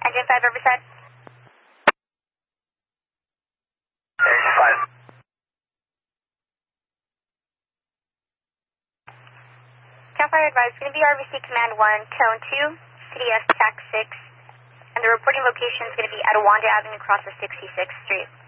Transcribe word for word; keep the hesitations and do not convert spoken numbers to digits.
Engine five Riverside. Engine five. Cal Fire advised, it's going to be R V C Command one, Tone two, C D S T A C six, and the reporting location is going to be at Awanda Avenue across the sixty-sixth Street.